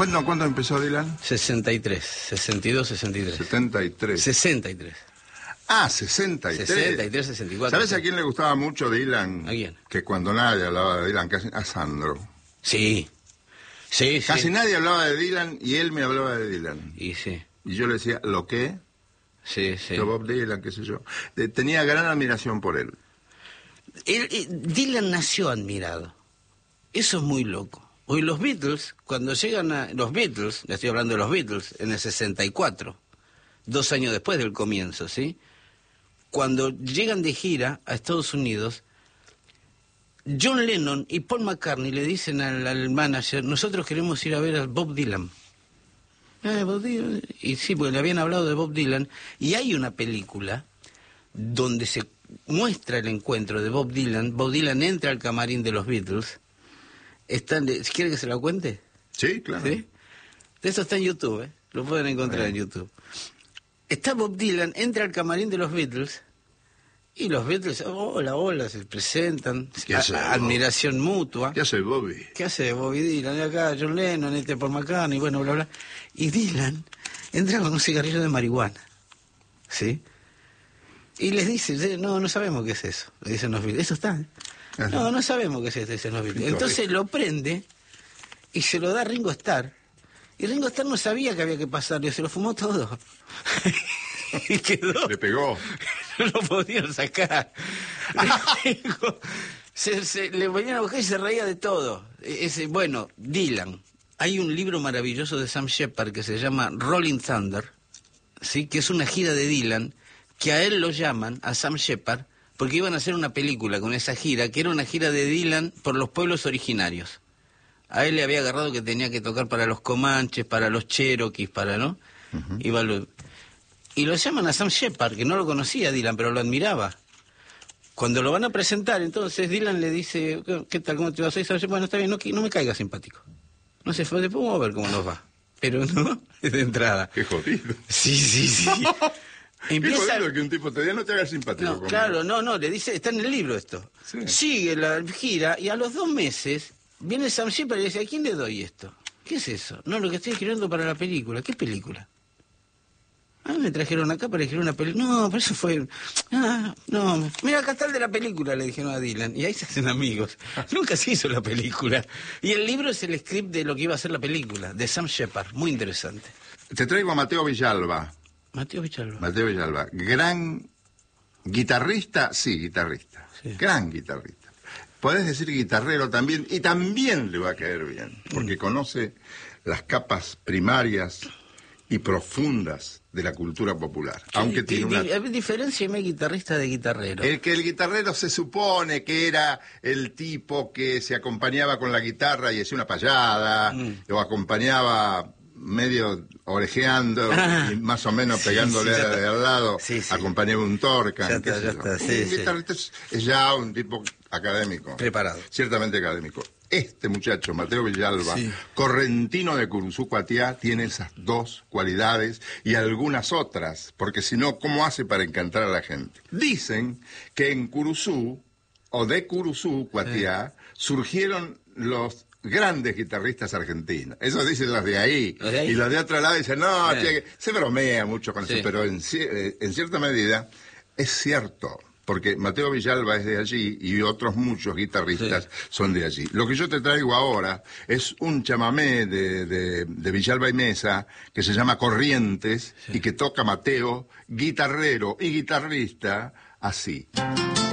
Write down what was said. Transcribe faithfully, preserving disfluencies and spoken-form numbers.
¿Cuándo, ¿Cuándo empezó Dylan? sesenta y tres, sesenta y dos, sesenta y tres. setenta y tres. sesenta y tres. Ah, sesenta y tres. sesenta y tres, sesenta y cuatro. ¿Sabes a quién le gustaba mucho Dylan? ¿A quién? Que cuando nadie hablaba de Dylan, casi a Sandro. Sí. Sí, sí. Casi nadie hablaba de Dylan y él me hablaba de Dylan. Y sí. Y yo le decía, ¿lo qué? Sí, sí. Yo Bob Dylan, qué sé yo. Eh, Tenía gran admiración por él. Él, eh, Dylan nació admirado. Eso es muy loco. Hoy los Beatles, cuando llegan a... Los Beatles, le estoy hablando de los Beatles, en el sesenta y cuatro, dos años después del comienzo, ¿sí? Cuando llegan de gira a Estados Unidos, John Lennon y Paul McCartney le dicen al, al manager, nosotros queremos ir a ver a Bob Dylan. Eh, Bob Dylan. Y sí, porque le habían hablado de Bob Dylan. Y hay una película donde se muestra el encuentro de Bob Dylan. Bob Dylan entra al camarín de los Beatles. Están de, ¿quiere que se la cuente? Sí, claro. ¿Sí? Eso está en YouTube, ¿eh? Lo pueden encontrar en YouTube. Está Bob Dylan, entra al camarín de los Beatles, y los Beatles, hola, hola, se presentan, ¿Qué hace, a, admiración mutua. ¿Qué hace Bobby? ¿Qué hace Bobby Dylan? Acá John Lennon, este Paul McCartney, bueno, bla, bla. Y Dylan entra con un cigarrillo de marihuana, ¿sí? Y les dice, no, no sabemos qué es eso, le dicen los Beatles. Eso está, ¿eh? No, no sabemos qué es esto, dicen los Beatles. Entonces lo prende y se lo da a Ringo Starr. Y Ringo Starr no sabía que había que pasarle, se lo fumó todo. Y quedó. Le pegó. No lo podían sacar. Ringo, se, se, le venían a buscar y se reía de todo. Ese, bueno, Dylan. Hay un libro maravilloso de Sam Shepard que se llama Rolling Thunder, ¿sí? Que es una gira de Dylan, que a él lo llaman, a Sam Shepard, porque iban a hacer una película con esa gira, que era una gira de Dylan por los pueblos originarios. A él le había agarrado que tenía que tocar para los comanches, para los cherokees, para, ¿no? Uh-huh. y, lo, y lo llaman a Sam Shepard, que no lo conocía Dylan, pero lo admiraba. Cuando lo van a presentar, entonces Dylan le dice, ¿qué tal, cómo te vas a ir? Bueno, está bien, no, no me caiga simpático. No sé, después vamos a ver cómo nos va. Pero no, es de entrada. Qué jodido. Sí, sí, sí. Empieza... Qué jodido que un tipo te diga, no te hagas simpático. No, claro, no, no, le dice, está en el libro esto. Sí. Sigue la gira y a los dos meses viene Sam Shepard y le dice, ¿a quién le doy esto? ¿Qué es eso? No, lo que estoy escribiendo para la película. ¿Qué película? Ah, me trajeron acá para escribir una película. No, pero eso fue... Ah, no, mira, acá está el de la película, le dijeron a Dylan. Y ahí se hacen amigos. Nunca se hizo la película. Y el libro es el script de lo que iba a ser la película, de Sam Shepard. Muy interesante. Te traigo a Mateo Villalba. Mateo Villalba. Mateo Villalba. Gran guitarrista, sí, guitarrista. Sí. Gran guitarrista. Podés decir guitarrero también, y también le va a caer bien, porque mm. conoce las capas primarias y profundas de la cultura popular. Aunque ¿Qué, tiene qué, una... diferencia guitarrista de guitarrero? El que el guitarrero se supone que era el tipo que se acompañaba con la guitarra y hacía una payada, mm. o acompañaba medio orejeando ah, y más o menos sí, pegándole sí, a la de al lado, sí, sí. acompañaba un torca. Ya está, ya está, sí, un sí. guitarrista es, es ya un tipo académico. Preparado. Ciertamente académico. Este muchacho, Mateo Villalba, sí. correntino de Curuzú, Cuatiá, tiene esas dos cualidades y algunas otras, porque si no, ¿cómo hace para encantar a la gente? Dicen que en Curuzú, o de Curuzú, Cuatiá, sí. surgieron los grandes guitarristas argentinos. Eso dicen los de ahí. ¿Los de ahí? Y los de otro lado dicen, no, sí. che, se bromea mucho con sí. eso, pero en, en cierta medida es cierto. Porque Mateo Villalba es de allí y otros muchos guitarristas sí. son de allí. Lo que yo te traigo ahora es un chamamé de, de, de Villalba y Mesa que se llama Corrientes sí. y que toca Mateo, guitarrero y guitarrista, así.